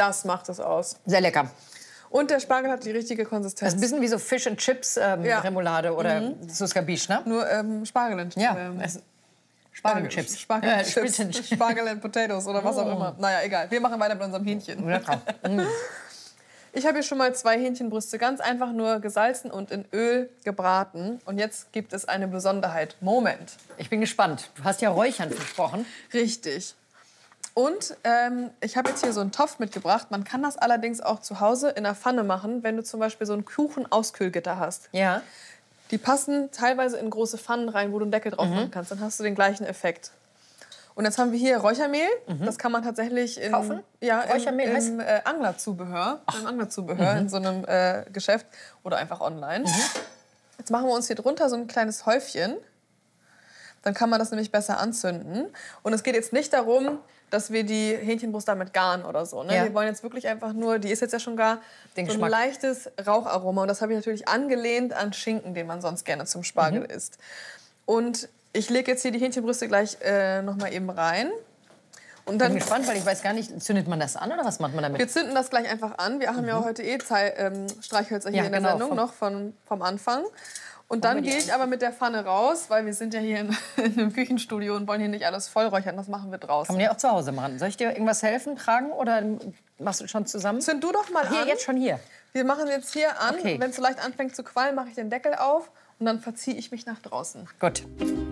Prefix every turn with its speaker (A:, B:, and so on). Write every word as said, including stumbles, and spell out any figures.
A: Das macht es aus.
B: Sehr lecker.
A: Und der Spargel hat die richtige Konsistenz.
B: Das ist ein bisschen wie so Fish and Chips ähm,
A: Ja.
B: Remoulade oder
A: Mhm.
B: Suscabiche, ne?
A: Nur ähm, Spargel und
B: Ja,
A: ähm,
B: es- Spargelchips.
A: Spargel
B: Ja,
A: and Chips.
B: Split and-
A: Spargel and Potatoes oder was auch immer. Naja, egal. Wir machen weiter mit unserem Hähnchen.
B: Lecker. Mm.
A: Ich habe hier schon mal zwei Hähnchenbrüste ganz einfach nur gesalzen und in Öl gebraten. Und jetzt gibt es eine Besonderheit. Moment.
B: Ich bin gespannt. Du hast ja Räuchern versprochen.
A: Richtig. Und ähm, ich habe jetzt hier so einen Topf mitgebracht. Man kann das allerdings auch zu Hause in der Pfanne machen, wenn du zum Beispiel so ein Kuchenauskühlgitter hast.
B: Ja.
A: Die passen teilweise in große Pfannen rein, wo du einen Deckel drauf machen kannst. Dann hast du den gleichen Effekt. Und jetzt haben wir hier Räuchermehl. Das kann man tatsächlich in,
B: Kaufen?
A: ja,
B: Räuchermehl
A: im,
B: heißt?
A: im äh, Anglerzubehör, im Anglerzubehör in so einem äh, Geschäft oder einfach online. Jetzt machen wir uns hier drunter so ein kleines Häufchen. Dann kann man das nämlich besser anzünden. Und es geht jetzt nicht darum, dass wir die Hähnchenbrust damit garen oder so. Ne?
B: Ja.
A: Wir wollen jetzt wirklich einfach nur, die ist jetzt ja schon gar
B: Den
A: so ein
B: Geschmack.
A: leichtes Raucharoma. Und das habe ich natürlich angelehnt an Schinken, den man sonst gerne zum Spargel isst. Und ich lege jetzt hier die Hähnchenbrüste gleich äh, noch mal eben rein. Und
B: Ich bin
A: dann,
B: gespannt, weil ich weiß gar nicht, zündet man das an oder was macht man damit?
A: wir zünden das gleich einfach an. Wir haben ja heute eh Zei ähm, Streichhölzer hier
B: Ja,
A: in der
B: genau,
A: Sendung
B: vom-
A: noch von, vom Anfang. Und dann
B: wir die
A: gehe ich aber mit der Pfanne raus, weil wir sind ja hier in, in einem Küchenstudio und wollen hier nicht alles vollräuchern. Das machen wir draußen.
B: Kann man ja auch zu Hause machen. Soll ich dir irgendwas helfen, tragen oder machst du schon zusammen?
A: Zünd du doch mal
B: Hier,
A: an.
B: jetzt schon hier.
A: Wir machen jetzt hier an.
B: Okay.
A: Wenn es so leicht anfängt zu qualmen, mache ich den Deckel auf und dann verziehe ich mich nach draußen.
B: Gut.